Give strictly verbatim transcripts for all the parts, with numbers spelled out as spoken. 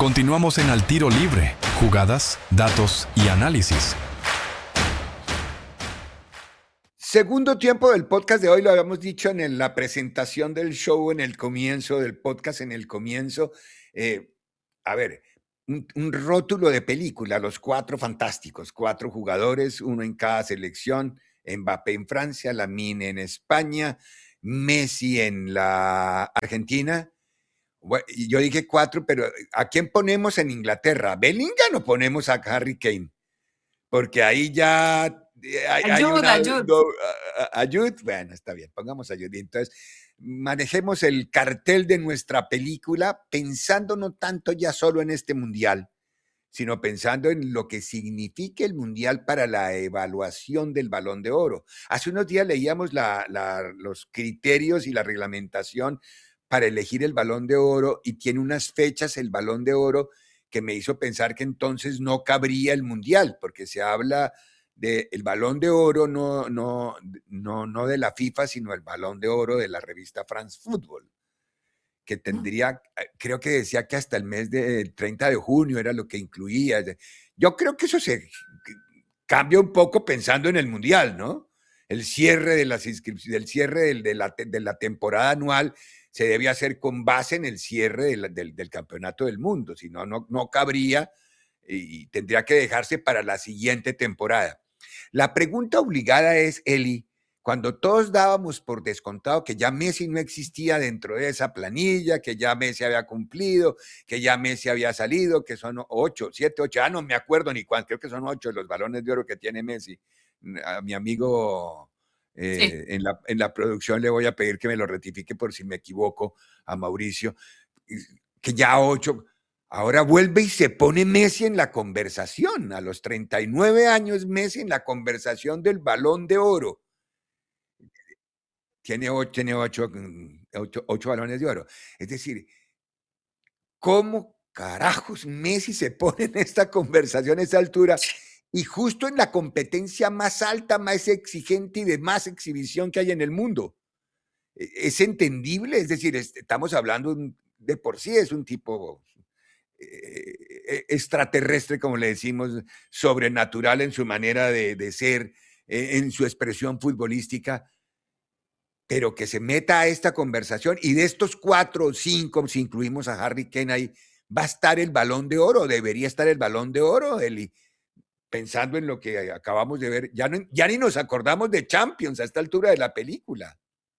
Continuamos en Al Tiro Libre, jugadas, datos y análisis. Segundo tiempo del podcast de hoy, lo habíamos dicho en el- la presentación del show, en el comienzo del podcast, en el comienzo. Eh, a ver, un, un rótulo de película, los cuatro fantásticos, cuatro jugadores, uno en cada selección, Mbappé en Francia, Lamine en España, Messi en la Argentina. Bue- y yo dije cuatro, pero ¿a quién ponemos en Inglaterra? ¿A Bellingham o ponemos a Harry Kane? Porque ahí ya eh, hay, hay Ayuda, una ayuda. do- a- a- ayud, bueno, está bien, pongamos ayud. Y entonces, manejemos el cartel de nuestra película pensando no tanto ya solo en este mundial, sino pensando en lo que significa el mundial para la evaluación del Balón de Oro. Hace unos días leíamos la- la- los criterios y la reglamentación para elegir el Balón de Oro y tiene unas fechas el Balón de Oro que me hizo pensar que entonces no cabría el mundial, porque se habla del Balón de Oro, no, no, no, no de la FIFA, sino el Balón de Oro de la revista France Football, que tendría, creo que decía que hasta el mes del treinta de junio era lo que incluía. Yo creo que eso se cambia un poco pensando en el mundial, ¿no? El cierre de las inscripciones, el cierre del- de, la, te- de la temporada anual se debe hacer con base en el cierre del, del- del campeonato del mundo, si no, no, no cabría y, y tendría que dejarse para la siguiente temporada. La pregunta obligada es, Eli, cuando todos dábamos por descontado que ya Messi no existía dentro de esa planilla, que ya Messi había cumplido, que ya Messi había salido, que son ocho, siete, ocho, ah, no me acuerdo ni cuánto, creo que son ocho los balones de oro que tiene Messi. A mi amigo eh, Sí. en, la, en la producción le voy a pedir que me lo rectifique por si me equivoco, a Mauricio, que ya ocho. Ahora vuelve y se pone Messi en la conversación. A los treinta y nueve años, Messi en la conversación del Balón de Oro. Tiene ocho, tiene ocho, mm, ocho, ocho balones de oro. Es decir, ¿cómo carajos Messi se pone en esta conversación a esta altura? Y justo en la competencia más alta, más exigente y de más exhibición que hay en el mundo. E- ¿Es entendible? Es decir, es- estamos hablando un- de por sí, es un tipo eh, eh, extraterrestre, como le decimos, sobrenatural en su manera de, de ser, eh, en su expresión futbolística, pero que se meta a esta conversación y de estos cuatro o cinco, si incluimos a Harry Kane ahí, va a estar el Balón de Oro, debería estar el Balón de Oro, Eli, pensando en lo que acabamos de ver, ya, no, ya ni nos acordamos de Champions a esta altura de la película.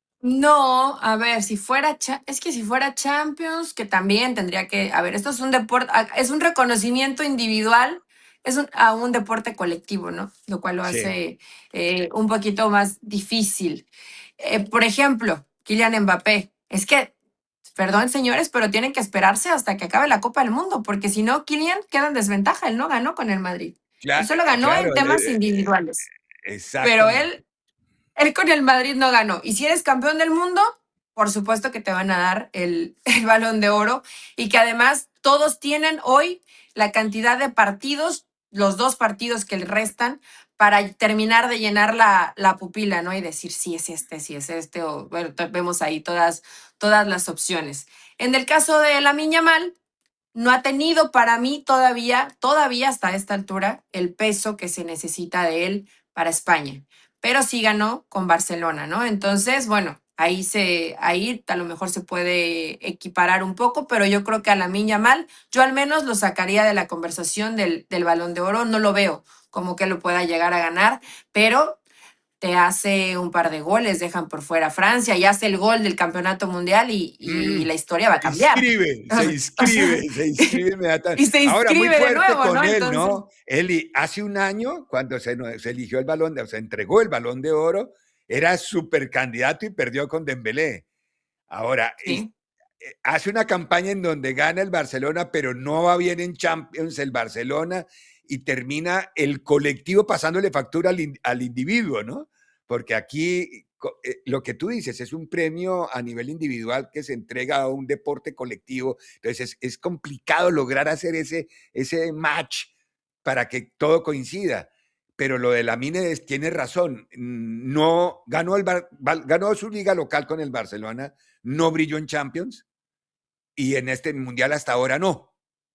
No, a ver, si fuera, cha- es que si fuera Champions, que también tendría que, a ver, esto es un deporte, a- es un reconocimiento individual, es un, a un deporte colectivo, ¿no? Lo cual lo Sí. hace eh, un poquito más difícil. Eh, por ejemplo, Kylian Mbappé, es que, perdón señores, pero tienen que esperarse hasta que acabe la Copa del Mundo, porque si no, Kylian queda en desventaja, él no ganó con el Madrid, él Cla- solo eh, ganó claro, en eh, temas eh, individuales, pero exactamente. él él con el Madrid no ganó. Y si eres campeón del mundo, por supuesto que te van a dar el, el Balón de Oro y que además todos tienen hoy la cantidad de partidos, los dos partidos que le restan, para terminar de llenar la, la pupila, ¿no? Y decir, sí es este, sí es este, o bueno, te- vemos ahí todas, todas las opciones. En el caso de Lamine Yamal, no ha tenido para mí todavía, todavía hasta esta altura, el peso que se necesita de él para España, pero sí ganó con Barcelona, ¿no? Entonces, bueno, ahí se, ahí a lo mejor se puede equiparar un poco, pero yo creo que a Lamine Yamal, yo al menos lo sacaría de la conversación del, del Balón de Oro, no lo veo como que lo pueda llegar a ganar, pero te hace un par de goles, dejan por fuera a Francia y hace el gol del campeonato mundial y, y Mm, la historia va a se cambiar. inscribe, O se sea, o sea, inscribe, se inscribe inmediatamente. y se Ahora, muy inscribe de fuerte nuevo, con ¿no? él, Entonces, ¿no? Eli, hace un año, cuando se, no- se eligió el balón, de- se entregó el balón de oro, era súper candidato y perdió con Dembélé. Ahora, es- sí. eh, hace una campaña en donde gana el Barcelona, pero no va bien en Champions el Barcelona y termina el colectivo pasándole factura al, in- al individuo, ¿no? Porque aquí co- eh, lo que tú dices es un premio a nivel individual que se entrega a un deporte colectivo. Entonces es, es complicado lograr hacer ese, ese match para que todo coincida. Pero lo de Lamine es, tiene razón. mm, No ganó, el Bar- Val- ganó su liga local con el Barcelona, no brilló en Champions y en este mundial hasta ahora no.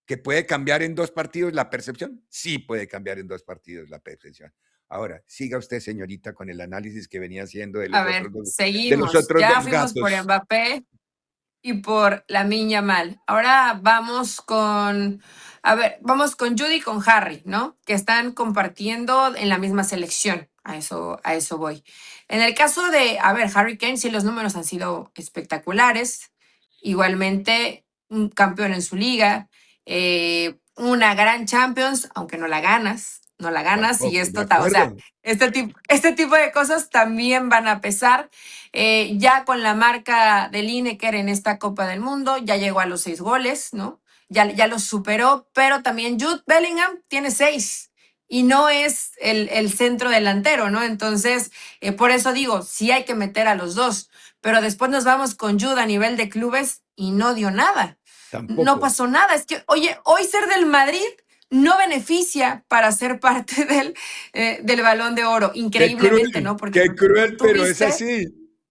¿Que puede cambiar en dos partidos la percepción? Sí puede cambiar en dos partidos la percepción. Ahora, siga usted, señorita, con el análisis que venía haciendo de A los ver, otros dos, de los seguimos. otros Ya dos fuimos por gatos. Mbappé y por Lamine Yamal. Ahora vamos con, a ver, vamos con Judy y con Harry, ¿no? Que están compartiendo en la misma selección. A eso, a eso voy. En el caso de, a ver, Harry Kane, sí, los números han sido espectaculares. Igualmente, un campeón en su liga, eh, una gran Champions, aunque no la ganas, no la ganas, y Tampoco, de esto, ta- o sea, acuerdo. este tipo, este tipo de cosas también van a pesar. Eh, ya con la marca de Lineker en esta Copa del Mundo, ya llegó a los seis goles, ¿no? Ya, ya los superó, pero también Jude Bellingham tiene seis y no es el, el centro delantero, ¿no? Entonces, eh, por eso digo, sí hay que meter a los dos, pero después nos vamos con Jude a nivel de clubes y no dio nada. No Tampoco. pasó nada. Es que, oye, hoy ser del Madrid no beneficia para ser parte del, eh, del Balón de Oro, Qué increíblemente, cruel, ¿no? Porque qué no cruel, pero es tuviste así.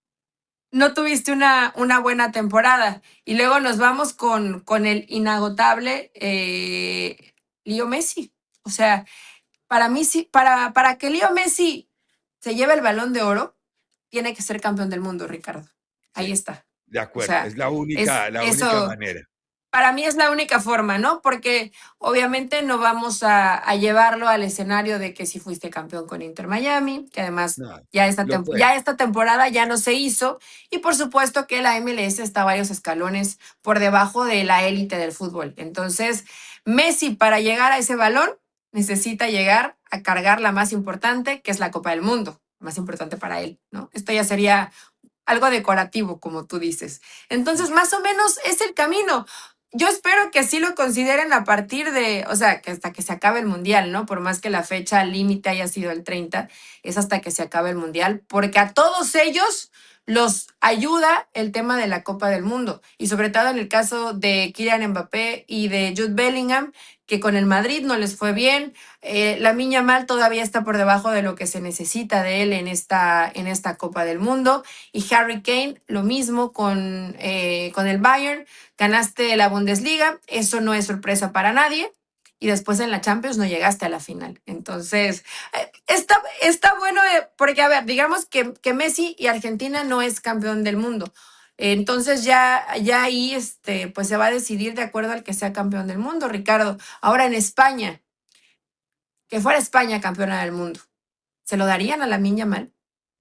no tuviste una, una buena temporada. Y luego nos vamos con, con el inagotable eh, Leo Messi. O sea, para mí sí, para, para que Leo Messi se lleve el Balón de Oro, tiene que ser campeón del mundo, Ricardo. Ahí Sí, está. de O acuerdo. sea, Es la es única, la única eso, manera. para mí es la única forma, ¿no? Porque obviamente no vamos a, a llevarlo al escenario de que si fuiste campeón con Inter Miami, que además No, ya esta, lo tem- fue. ya esta temporada ya no se hizo, y por supuesto que la M L S está varios escalones por debajo de la élite del fútbol. Entonces, Messi para llegar a ese balón necesita llegar a cargar la más importante, que es la Copa del Mundo, más importante para él, ¿no? Esto ya sería algo decorativo, como tú dices. Entonces, más o menos es el camino. Yo espero que así lo consideren a partir de, o sea, que hasta que se acabe el mundial, ¿no? Por más que la fecha límite haya sido el treinta, es hasta que se acabe el mundial, porque a todos ellos los ayuda el tema de la Copa del Mundo. Y sobre todo en el caso de Kylian Mbappé y de Jude Bellingham, que con el Madrid no les fue bien. Eh, Lamine Yamal todavía está por debajo de lo que se necesita de él en esta, en esta Copa del Mundo. Y Harry Kane, lo mismo con, eh, con el Bayern. Ganaste la Bundesliga, eso no es sorpresa para nadie. Y después en la Champions no llegaste a la final. Entonces, eh, está, está bueno eh, porque, a ver, digamos que, que Messi y Argentina no es campeón del mundo. Entonces ya, ya ahí este, pues se va a decidir de acuerdo al que sea campeón del mundo, Ricardo. Ahora en España, que fuera España campeona del mundo, ¿se lo darían a la Lamine Yamal?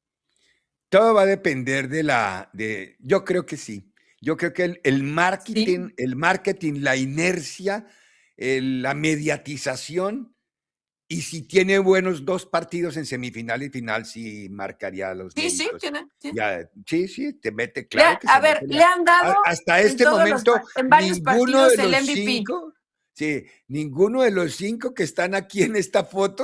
Todo va a depender de la, de, yo creo que sí. Yo creo que el, el Sí, marketing, el marketing, la inercia, el- la mediatización, y si tiene buenos dos partidos en semifinal y final, sí marcaría los sí, sí, méritos. tiene. Sí. Ya, sí, sí, te mete, Le claro ha- que a se ver, mete le la. han dado a- Hasta en este todos los, momento, pa- en varios ninguno de partidos el los M V P. cinco, sí, ninguno de los cinco que están aquí en esta foto,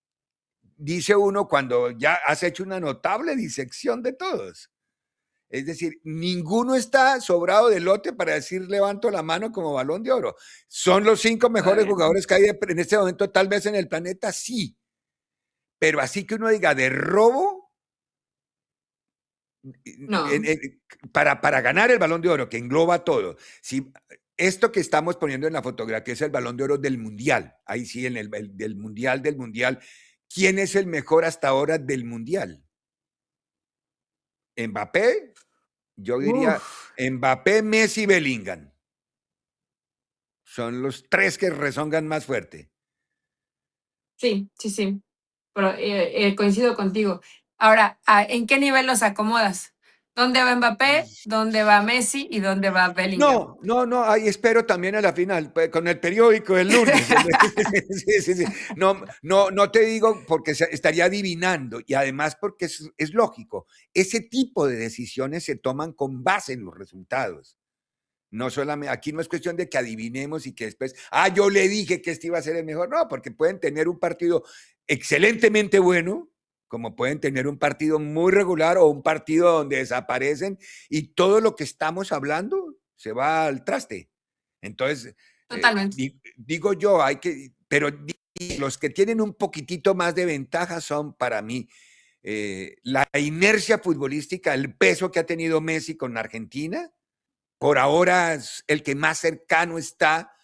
dice uno cuando ya has hecho una notable disección de todos. Es decir, ninguno está sobrado de lote para decir levanto la mano como Balón de Oro. ¿Son los cinco mejores Todavía no. jugadores que hay en este momento tal vez en el planeta? Sí. Pero así que uno diga de robo, en- No. en- para, para ganar el Balón de Oro, que engloba todo. Si esto que estamos poniendo en la fotografía es el Balón de Oro del Mundial. Ahí sí, en el, el- del Mundial, del Mundial. ¿Quién es el mejor hasta ahora del Mundial? ¿Mbappé? Yo diría Uf, Mbappé, Messi, Bellingham. Son los tres que rezongan más fuerte. sí, sí, sí. Pero, eh, eh, coincido contigo. Ahora, ¿a- ¿en qué nivel los acomodas? ¿Dónde va Mbappé? ¿Dónde va Messi? ¿Y dónde va Bellingham? No, no, no, ahí espero también a la final, pues, con el periódico el lunes. Sí, sí, sí. No, no, no te digo porque se- estaría adivinando y además porque es, es lógico. Ese tipo de decisiones se toman con base en los resultados. No solamente, aquí no es cuestión de que adivinemos y que después, ah, yo le dije que este iba a ser el mejor. No, porque pueden tener un partido excelentemente bueno, como pueden tener un partido muy regular o un partido donde desaparecen y todo lo que estamos hablando se va al traste. Entonces, eh, Totalmente. di- digo yo, hay que, pero di- los que tienen un poquitito más de ventaja son para mí eh, la inercia futbolística, el peso que ha tenido Messi con Argentina por ahora es el que más cercano está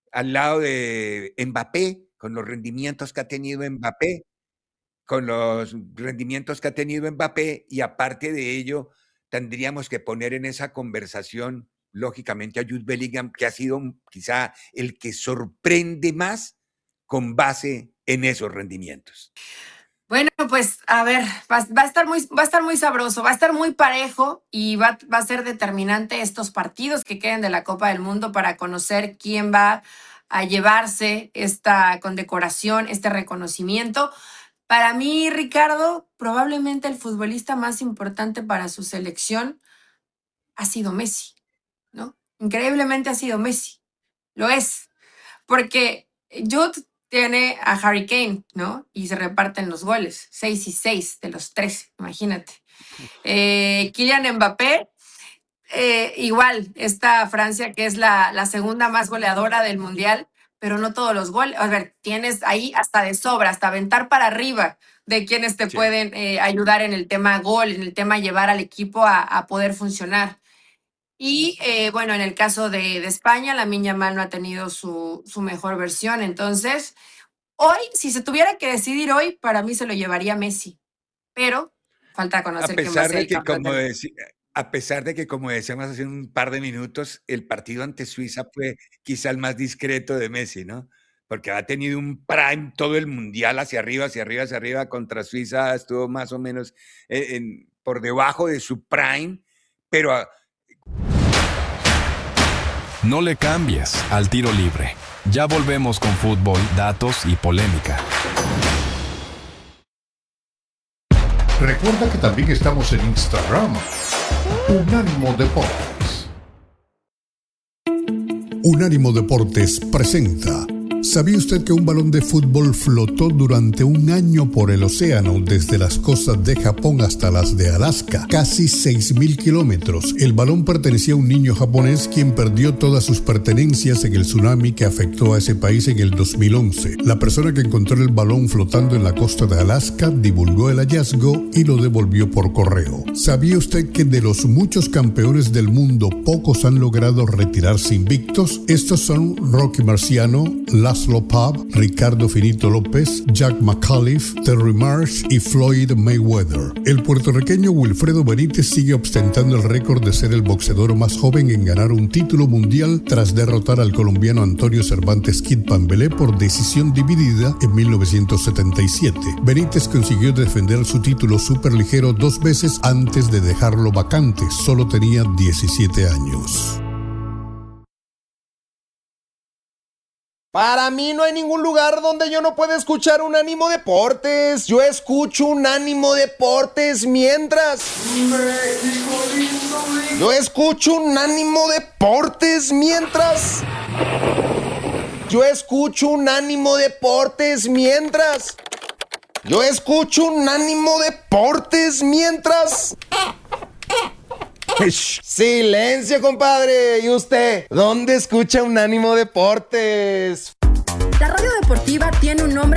al lado de Mbappé, con los rendimientos que ha tenido Mbappé, con los rendimientos que ha tenido Mbappé, y aparte de ello, tendríamos que poner en esa conversación, lógicamente, a Jude Bellingham, que ha sido quizá el que sorprende más con base en esos rendimientos. Bueno, pues a ver, va, va, a estar muy, va a estar muy sabroso, va a estar muy parejo y va, va a ser determinante estos partidos que queden de la Copa del Mundo para conocer quién va a llevarse esta condecoración, este reconocimiento. Para mí, Ricardo, probablemente el futbolista más importante para su selección ha sido Messi, ¿no? Increíblemente ha sido Messi, lo es, porque Jude tiene a Harry Kane, ¿no? Y se reparten los goles, seis y seis de los trece, imagínate. Eh, Kylian Mbappé, eh, igual, esta Francia que es la, la segunda más goleadora del Mundial, pero no todos los goles. A ver, tienes ahí hasta de sobra, hasta aventar para arriba de quienes te sí. pueden eh, ayudar en el tema gol, en el tema llevar al equipo a, a poder funcionar. Y eh, bueno, en el caso de, de España, Lamine Yamal no ha tenido su, su mejor versión. Entonces, hoy, si se tuviera que decidir hoy, para mí se lo llevaría Messi. Pero falta conocer quién va a ser el campeón del mundo. A pesar de que, como decíamos hace un par de minutos, el partido ante Suiza fue quizá el más discreto de Messi, ¿no? Porque ha tenido un prime todo el mundial hacia arriba, hacia arriba, hacia arriba. Contra Suiza estuvo más o menos en, en, por debajo de su prime, pero... No le cambies al tiro libre. Ya volvemos con fútbol, datos y polémica. Recuerda que también estamos en Instagram. Unánimo Deportes. Unánimo Deportes presenta. ¿Sabía usted que un balón de fútbol flotó durante un año por el océano desde las costas de Japón hasta las de Alaska? Casi seis mil kilómetros. El balón pertenecía a un niño japonés quien perdió todas sus pertenencias en el tsunami que afectó a ese país en el dos mil once. La persona que encontró el balón flotando en la costa de Alaska divulgó el hallazgo y lo devolvió por correo. ¿Sabía usted que de los muchos campeones del mundo pocos han logrado retirarse invictos? Estos son Rocky Marciano, Laszlo Pav, Ricardo Finito López, Jack McAuliffe, Terry Marsh y Floyd Mayweather. El puertorriqueño Wilfredo Benítez sigue ostentando el récord de ser el boxeador más joven en ganar un título mundial tras derrotar al colombiano Antonio Cervantes Kid Pambelé por decisión dividida en mil novecientos setenta y siete. Benítez consiguió defender su título superligero dos veces antes de dejarlo vacante. Solo tenía diecisiete años. Para mí no hay ningún lugar donde yo no pueda escuchar Unánimo Deportes. Yo escucho Unánimo Deportes mientras... Yo escucho Unánimo Deportes mientras... Yo escucho Unánimo Deportes mientras... Yo escucho Unánimo Deportes mientras... Silencio, compadre. ¿Y usted? ¿Dónde escucha Unánimo Deportes? La radio deportiva tiene un nombre